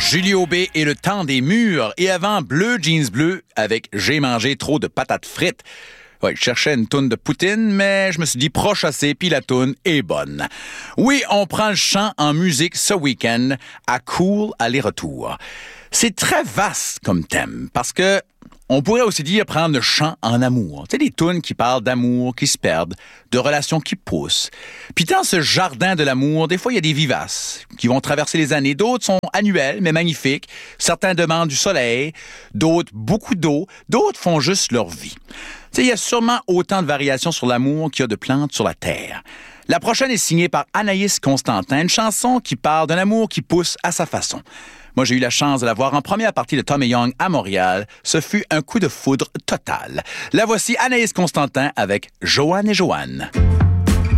Julio B et le temps des murs. Et avant, Bleu Jeans Bleu avec J'ai mangé trop de patates frites. Ouais, je cherchais une toune de Poutine, mais je me suis dit proche assez, puis la toune est bonne. Oui, on prend le chant en musique ce week-end à Cool aller-retour. C'est très vaste comme thème, parce que on pourrait aussi dire prendre le chant en amour. Tu sais, des tunes qui parlent d'amour, qui se perdent, de relations qui poussent. Puis dans ce jardin de l'amour, des fois, il y a des vivaces qui vont traverser les années. D'autres sont annuels, mais magnifiques. Certains demandent du soleil, d'autres beaucoup d'eau, d'autres font juste leur vie. Tu sais, il y a sûrement autant de variations sur l'amour qu'il y a de plantes sur la terre. La prochaine est signée par Anaïs Constantin, une chanson qui parle d'un amour qui pousse à sa façon. Moi, j'ai eu la chance de la voir en première partie de Tom et Young à Montréal. Ce fut un coup de foudre total. La voici Anaïs Constantin avec Joanne et Joanne.